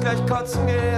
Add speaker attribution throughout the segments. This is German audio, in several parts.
Speaker 1: gleich kotzen gehen.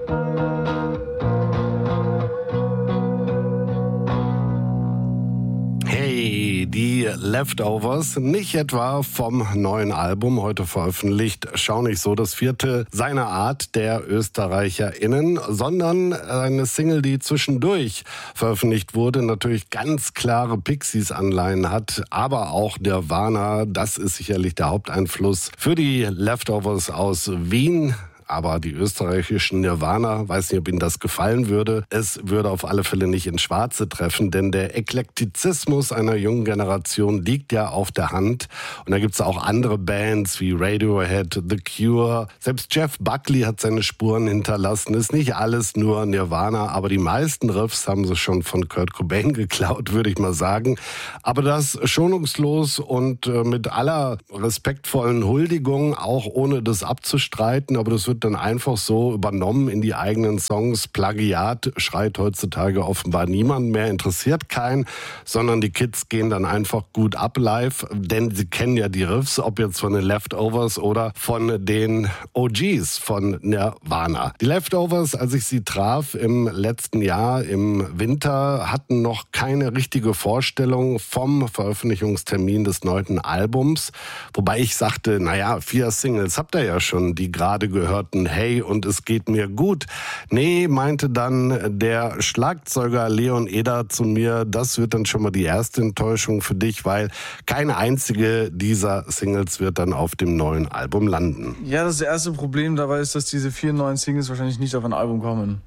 Speaker 2: Hey, die Leftovers, nicht etwa vom neuen Album, heute veröffentlicht, Schau nicht so, das 4. seiner Art der ÖsterreicherInnen, sondern eine Single, die zwischendurch veröffentlicht wurde, natürlich ganz klare Pixies-Anleihen hat, aber auch Nirvana, das ist sicherlich der Haupteinfluss für die Leftovers aus Wien. Aber die österreichischen Nirvana, weiß nicht, ob Ihnen das gefallen würde. Es würde auf alle Fälle nicht ins Schwarze treffen, denn der Eklektizismus einer jungen Generation liegt ja auf der Hand. Und da gibt es auch andere Bands wie Radiohead, The Cure. Selbst Jeff Buckley hat seine Spuren hinterlassen. Ist nicht alles nur Nirvana, aber die meisten Riffs haben sie schon von Kurt Cobain geklaut, würde ich mal sagen. Aber das schonungslos und mit aller respektvollen Huldigung, auch ohne das abzustreiten. Aber das wird dann einfach so übernommen in die eigenen Songs. Plagiat schreit heutzutage offenbar niemand mehr, interessiert keinen, sondern die Kids gehen dann einfach gut ab live, denn sie kennen ja die Riffs, ob jetzt von den Leftovers oder von den OGs von Nirvana. Die Leftovers, als ich sie traf im letzten Jahr im Winter, hatten noch keine richtige Vorstellung vom Veröffentlichungstermin des neuen Albums, wobei ich sagte, 4 Singles habt ihr ja schon, die gerade gehört. Hey, und es geht mir gut. Nee, meinte dann der Schlagzeuger Leon Eder zu mir, das wird dann schon mal die erste Enttäuschung für dich, weil keine einzige dieser Singles wird dann auf dem neuen Album landen.
Speaker 3: Ja, das erste Problem dabei ist, dass diese 4 neuen Singles wahrscheinlich nicht auf ein Album kommen.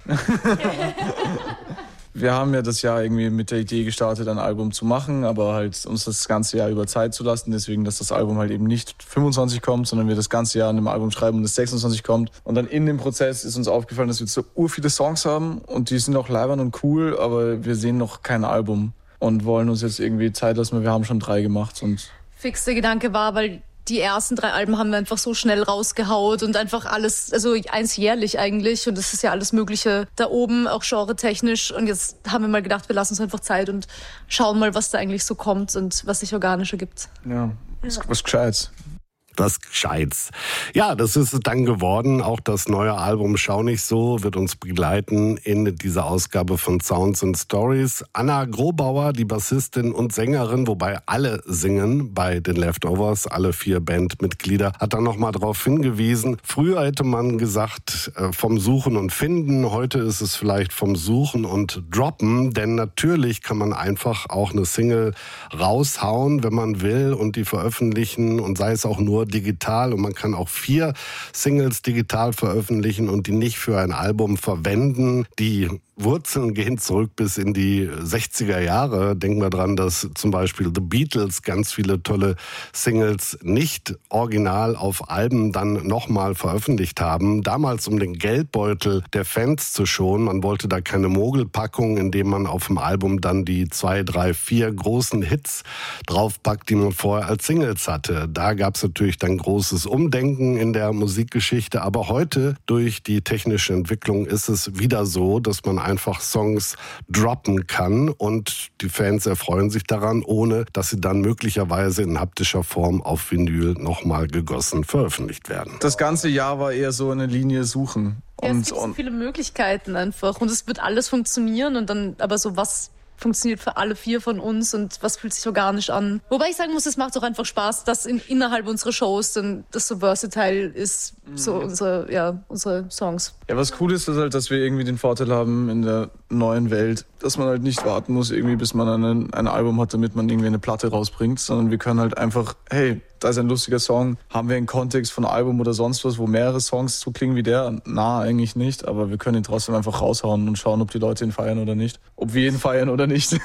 Speaker 3: Wir haben ja das Jahr irgendwie mit der Idee gestartet, ein Album zu machen, aber halt uns das ganze Jahr über Zeit zu lassen, deswegen, dass das Album halt eben nicht 25 kommt, sondern wir das ganze Jahr an dem Album schreiben und es 26 kommt. Und dann in dem Prozess ist uns aufgefallen, dass wir so urviele Songs haben und die sind auch leibern und cool, aber wir sehen noch kein Album und wollen uns jetzt irgendwie Zeit lassen, weil wir haben schon 3 gemacht. Und
Speaker 4: fix der Gedanke war, weil die ersten 3 Alben haben wir einfach so schnell rausgehaut und einfach alles, also eins jährlich eigentlich. Und das ist ja alles Mögliche da oben, auch genretechnisch. Und jetzt haben wir mal gedacht, wir lassen uns einfach Zeit und schauen mal, was da eigentlich so kommt und was sich organisch ergibt.
Speaker 3: Ja, was Gescheites.
Speaker 2: Was Gescheites. Ja, das ist es dann geworden. Auch das neue Album Schau nicht so wird uns begleiten in dieser Ausgabe von Sounds and Stories. Anna Grobauer, die Bassistin und Sängerin, wobei alle singen bei den Leftovers, alle 4 Bandmitglieder, hat dann nochmal darauf hingewiesen. Früher hätte man gesagt, vom Suchen und Finden. Heute ist es vielleicht vom Suchen und Droppen. Denn natürlich kann man einfach auch eine Single raushauen, wenn man will, und die veröffentlichen, und sei es auch nur digital, und man kann auch 4 Singles digital veröffentlichen und die nicht für ein Album verwenden. Die Wurzeln gehen zurück bis in die 60er Jahre. Denken wir dran, dass zum Beispiel The Beatles ganz viele tolle Singles nicht original auf Alben dann nochmal veröffentlicht haben. Damals, um den Geldbeutel der Fans zu schonen. Man wollte da keine Mogelpackung, indem man auf dem Album dann die 2, 3, 4 großen Hits draufpackt, die man vorher als Singles hatte. Da gab es natürlich dann großes Umdenken in der Musikgeschichte. Aber heute, durch die technische Entwicklung, ist es wieder so, dass man einfach Songs droppen kann und die Fans erfreuen sich daran, ohne dass sie dann möglicherweise in haptischer Form auf Vinyl nochmal gegossen veröffentlicht werden.
Speaker 3: Das ganze Jahr war eher so eine Linie suchen.
Speaker 4: Ja, es gibt so viele Möglichkeiten einfach und es wird alles funktionieren und dann aber so was funktioniert für alle 4 von uns und was fühlt sich organisch an. Wobei ich sagen muss, es macht auch einfach Spaß, dass innerhalb unserer Shows dann das so versatile ist, so unsere Songs.
Speaker 3: Ja, was cool ist halt, dass wir irgendwie den Vorteil haben in der neuen Welt, dass man halt nicht warten muss, irgendwie bis man ein Album hat, damit man irgendwie eine Platte rausbringt, sondern wir können halt einfach, hey, da ist ein lustiger Song, haben wir einen Kontext von Album oder sonst was, wo mehrere Songs so klingen wie der? Na, eigentlich nicht, aber wir können ihn trotzdem einfach raushauen und schauen, ob die Leute ihn feiern oder nicht. Ob wir ihn feiern oder nicht.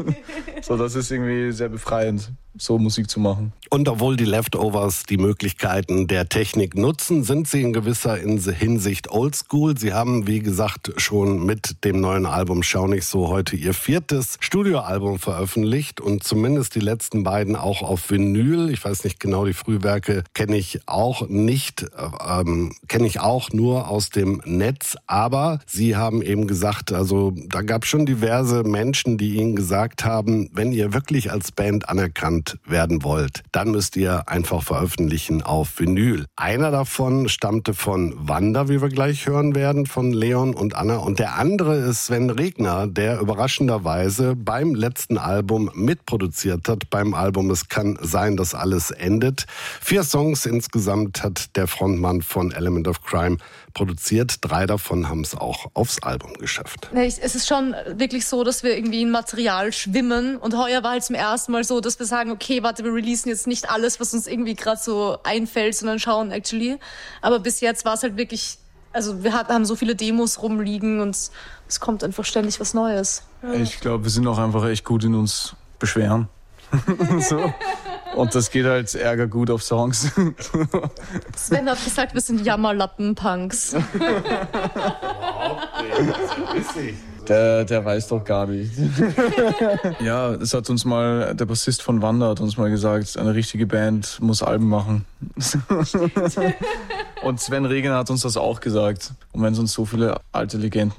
Speaker 3: So, das ist irgendwie sehr befreiend, so Musik zu machen.
Speaker 2: Und obwohl die Leftovers die Möglichkeiten der Technik nutzen, sind sie in gewisser Hinsicht oldschool. Sie haben, wie gesagt, schon mit dem neuen Album Schau nicht so heute ihr 4. Studioalbum veröffentlicht und zumindest die letzten beiden auch auf Vinyl. Ich weiß nicht genau, die Frühwerke kenne ich auch nicht, kenne ich auch nur aus dem Netz. Aber sie haben eben gesagt, also da gab es schon diverse Menschen, die ihnen gesagt haben, wenn ihr wirklich als Band anerkannt gehört werden wollt, dann müsst ihr einfach veröffentlichen auf Vinyl. Einer davon stammte von Wanda, wie wir gleich hören werden, von Leon und Anna. Und der andere ist Sven Regner, der überraschenderweise beim letzten Album mitproduziert hat. Beim Album Es kann sein, dass alles endet. 4 Songs insgesamt hat der Frontmann von Element of Crime produziert. 3 davon haben es auch aufs Album geschafft.
Speaker 4: Es ist schon wirklich so, dass wir irgendwie in Material schwimmen. Und heuer war halt zum ersten Mal so, dass wir sagen, okay, warte, wir releasen jetzt nicht alles, was uns irgendwie gerade so einfällt, sondern schauen actually. Aber bis jetzt war es halt wirklich, also wir haben so viele Demos rumliegen und es kommt einfach ständig was Neues. Ja.
Speaker 3: Ich glaube, wir sind auch einfach echt gut in uns beschweren. So. Und das geht halt Ärger gut auf Songs.
Speaker 4: Sven hat gesagt, wir sind Jammerlappen-Punks.
Speaker 3: Der weiß doch gar nicht. Ja, es hat uns mal, der Bassist von Wanda hat uns mal gesagt, eine richtige Band muss Alben machen. Und Sven Regner hat uns das auch gesagt. Und wenn es uns so viele alte Legenden